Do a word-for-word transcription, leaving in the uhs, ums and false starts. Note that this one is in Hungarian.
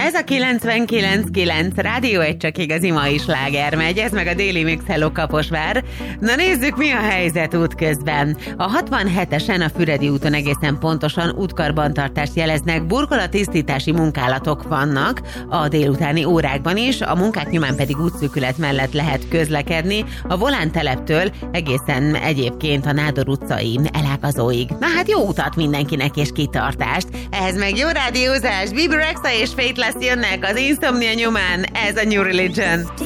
Ez a kilencvenkilenc kilenc Rádió egy csak igazi mai sláger megy, ez meg a Déli Mix. Hello Kaposvár. Na nézzük, mi a helyzet útközben. A hatvanhetesen a Füredi úton egészen pontosan útkarbantartást jeleznek, burkolattisztítási munkálatok vannak a délutáni órákban is, a munkák nyomán pedig útszűkület mellett lehet közlekedni, a Volán teleptől egészen egyébként a Nádor utcai elágazóig. Na hát jó utat mindenkinek és kitartást. Ehhez meg jó rádiózás, Bieber Rexha és Faithless jönnek az Insomnia nyomán, ez a New Religion.